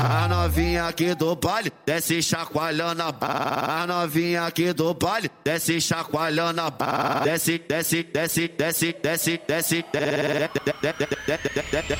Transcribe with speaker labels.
Speaker 1: A novinha aqui do baile desce chacoalhando a novinha aqui do baile desce chacoalhando a desce, desce, desce, desce, desce, desce, desce.